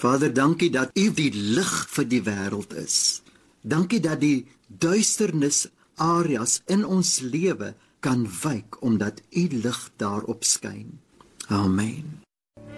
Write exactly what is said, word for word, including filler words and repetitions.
Vader, dankie dat U die lig vir die wêreld is. Dankie dat die duisternis areas in ons lewe kan wyk, omdat U lig daarop skyn. Amen.